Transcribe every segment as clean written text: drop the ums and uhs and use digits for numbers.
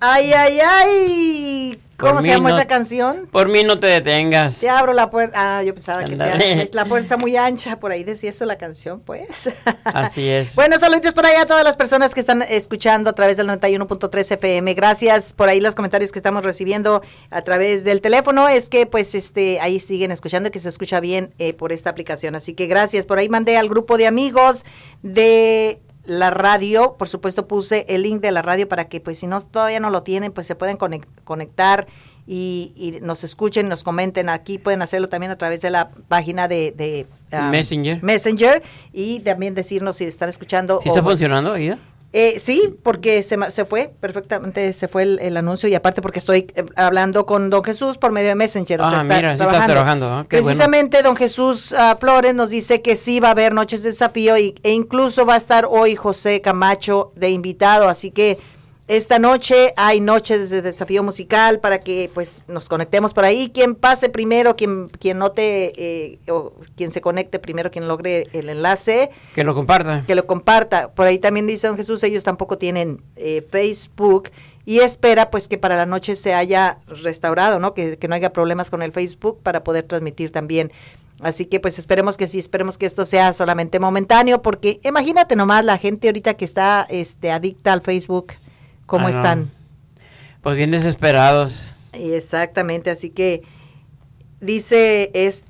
Ay, ay, ay. ¿Cómo se llama esa canción? Por mí no te detengas. Te abro la puerta. Ah, yo pensaba que la puerta está muy ancha. Por ahí decía eso la canción, pues. Así es. Bueno, saludos por allá a todas las personas que están escuchando a través del 91.3 FM. Gracias por ahí los comentarios que estamos recibiendo a través del teléfono. Es que pues ahí siguen escuchando, que se escucha bien por esta aplicación. Así que gracias. Por ahí mandé al grupo de amigos de la radio, por supuesto puse el link de la radio para que pues si no todavía no lo tienen, pues se pueden conectar y nos escuchen, nos comenten. Aquí pueden hacerlo también a través de la página de Messenger y también decirnos si están escuchando. ¿Sí está funcionando, Aida? Sí, porque se fue perfectamente, se fue el anuncio, y aparte porque estoy hablando con don Jesús por medio de Messenger. O sea, está trabajando. ¿Eh? Precisamente bueno. Don Jesús Flores nos dice que sí va a haber Noches de Desafío e incluso va a estar hoy José Camacho de invitado, así que esta noche hay Noches de Desafío Musical para que pues nos conectemos por ahí. Quien pase primero, quien note o quien se conecte primero, quien logre el enlace. Que lo comparta. Que lo comparta. Por ahí también dice don Jesús, ellos tampoco tienen Facebook y espera pues que para la noche se haya restaurado, ¿no? Que no haya problemas con el Facebook para poder transmitir también. Así que pues esperemos que sí, esperemos que esto sea solamente momentáneo, porque imagínate nomás la gente ahorita que está adicta al Facebook. ¿Cómo están? Pues bien desesperados. Exactamente, así que dice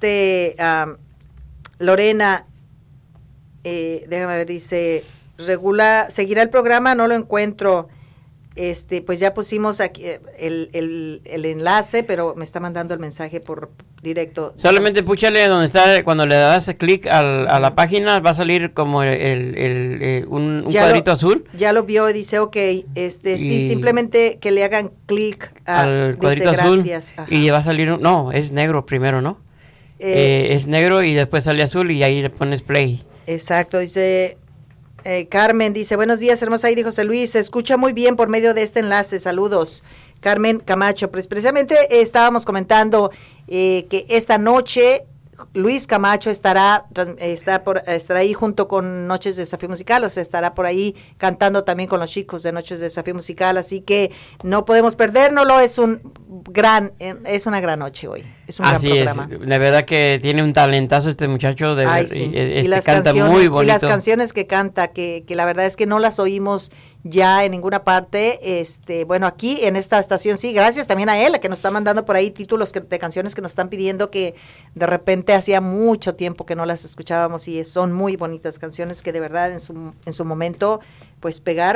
Lorena, déjame ver, dice, seguirá el programa, no lo encuentro. Pues ya pusimos aquí el enlace, pero me está mandando el mensaje por directo. Solamente púchale donde está, cuando le das clic a la página, va a salir como un cuadrito azul. Ya lo vio y dice, ok, sí, simplemente que le hagan clic al cuadrito azul. Gracias. Y va a salir, no, es negro primero, ¿no? Es negro y después sale azul y ahí le pones play. Exacto, dice... Carmen dice, buenos días, hermosa Aida y José Luis, se escucha muy bien por medio de este enlace, saludos. Carmen Camacho, pues precisamente estábamos comentando que esta noche Luis Camacho estará ahí junto con Noches de Desafío Musical, o sea, estará por ahí cantando también con los chicos de Noches de Desafío Musical, así que no podemos perdérnoslo, es una gran noche hoy, es un gran programa. Es, la verdad que tiene un talentazo este muchacho, sí. canta muy bonito. Y las canciones que canta, que la verdad es que no las oímos ya en ninguna parte, bueno, aquí en esta estación sí, gracias también a él, que nos está mandando por ahí títulos de canciones que nos están pidiendo, que de repente hacía mucho tiempo que no las escuchábamos y son muy bonitas canciones que de verdad en su momento pues pegaron.